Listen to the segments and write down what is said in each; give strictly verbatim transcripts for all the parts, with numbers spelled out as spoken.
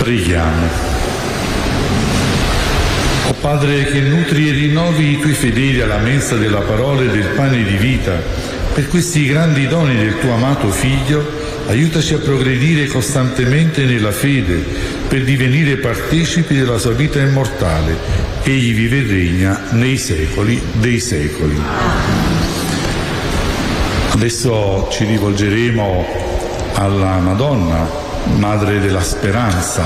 Preghiamo. O Padre che nutri e rinnovi i tuoi fedeli alla mensa della parola e del pane di vita, per questi grandi doni del tuo amato Figlio, aiutaci a progredire costantemente nella fede, per divenire partecipi della sua vita immortale. Egli vive e regna nei secoli dei secoli. Adesso ci rivolgeremo alla Madonna, Madre della Speranza,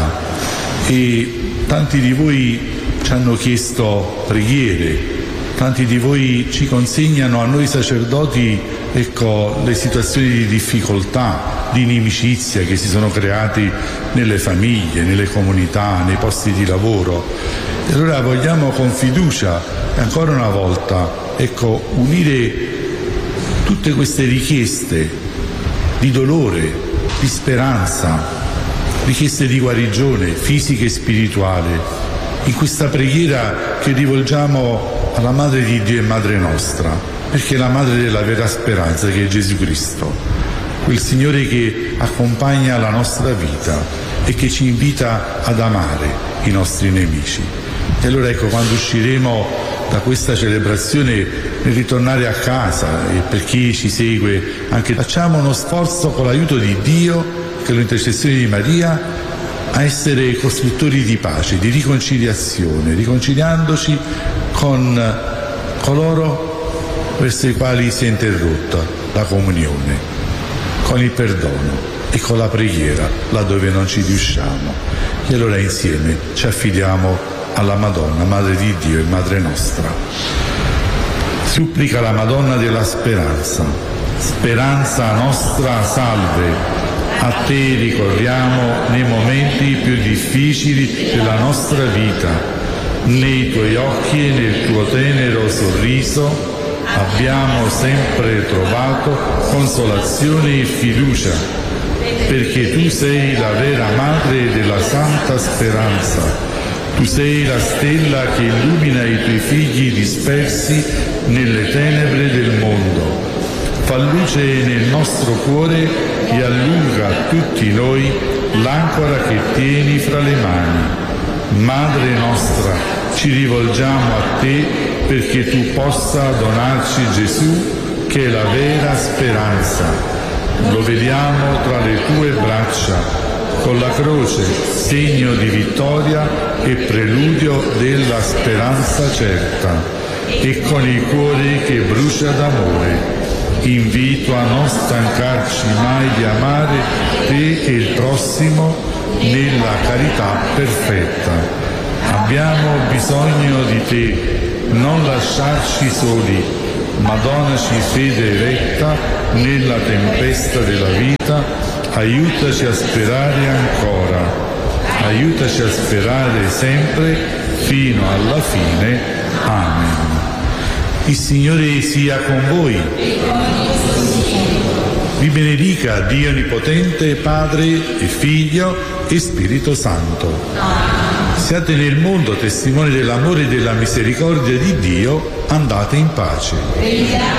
e tanti di voi ci hanno chiesto preghiere, tanti di voi ci consegnano a noi sacerdoti, ecco, le situazioni di difficoltà, di inimicizia che si sono creati nelle famiglie, nelle comunità, nei posti di lavoro. E allora vogliamo con fiducia, ancora una volta, ecco, unire tutte queste richieste di dolore, di speranza, richieste di guarigione fisica e spirituale, in questa preghiera che rivolgiamo alla Madre di Dio e Madre nostra, perché è la Madre della vera speranza, che è Gesù Cristo, quel Signore che accompagna la nostra vita e che ci invita ad amare i nostri nemici. E allora ecco, quando usciremo da questa celebrazione, nel ritornare a casa, e per chi ci segue anche, facciamo uno sforzo con l'aiuto di Dio, con l'intercessione di Maria, a essere costruttori di pace, di riconciliazione, riconciliandoci con coloro verso i quali si è interrotta la comunione, con il perdono e con la preghiera laddove non ci riusciamo. E allora insieme ci affidiamo alla Madonna, Madre di Dio e Madre nostra. Supplica la Madonna della Speranza: speranza nostra, salve. A te ricorriamo nei momenti più difficili della nostra vita. Nei tuoi occhi e nel tuo tenero sorriso abbiamo sempre trovato consolazione e fiducia, perché tu sei la vera Madre della Santa Speranza. Tu sei la stella che illumina i tuoi figli dispersi nelle tenebre del mondo. Fa luce nel nostro cuore e allunga a tutti noi l'ancora che tieni fra le mani. Madre nostra, ci rivolgiamo a te perché tu possa donarci Gesù, che è la vera speranza. Lo vediamo tra le tue braccia, con la croce, segno di vittoria e preludio della speranza certa, e con il cuore che brucia d'amore. Invito a non stancarci mai di amare te e il prossimo nella carità perfetta. Abbiamo bisogno di te, non lasciarci soli, ma donaci fede retta nella tempesta della vita. Aiutaci a sperare ancora, aiutaci a sperare sempre fino alla fine. Amen. Il Signore sia con voi. Vi benedica Dio Onnipotente, Padre e Figlio e Spirito Santo. Siate nel mondo testimoni dell'amore e della misericordia di Dio. Andate in pace.